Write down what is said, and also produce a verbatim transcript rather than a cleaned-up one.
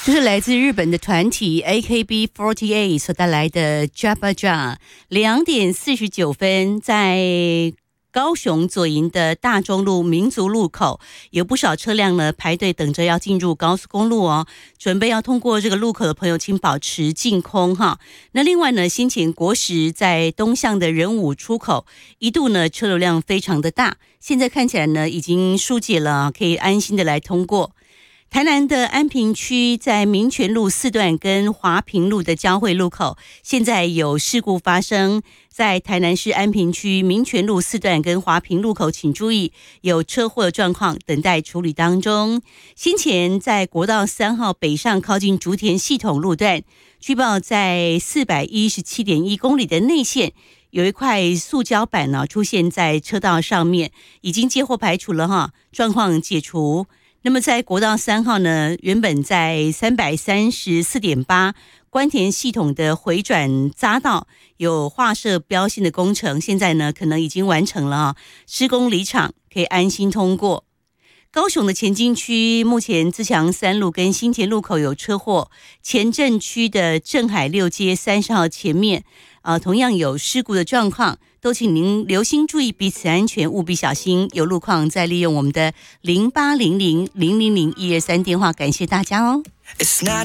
这是来自日本的团体 A K B 四十八 所带来的 Jabba Ja。 两点四十九分，在高雄左营的大中路民族路口，有不少车辆呢排队等着要进入高速公路哦。准备要通过这个路口的朋友，请保持净空哈。那另外呢，先前国时在东向的仁武出口一度呢车流量非常的大，现在看起来呢已经疏解了，可以安心的来通过。台南的安平区在民权路四段跟华平路的交汇路口，现在有事故发生。在台南市安平区民权路四段跟华平路口，请注意有车祸的状况，等待处理当中。先前在国道三号北上靠近竹田系统路段，据报在 四百一十七点一 公里的内线，有一块塑胶板呢出现在车道上面，已经接获排除了哈，状况解除。那么在国道三号呢，原本在 三百三十四点八 关田系统的回转匝道有划设标线的工程，现在呢可能已经完成了啊，施工离场，可以安心通过。高雄的前进区目前自强三路跟新田路口有车祸，前镇区的镇海六街三十号前面呃，同样有事故的状况，都请您留心注意彼此安全，务必小心。有路况再利用我们的零八零零零零零一二三电话，感谢大家哦。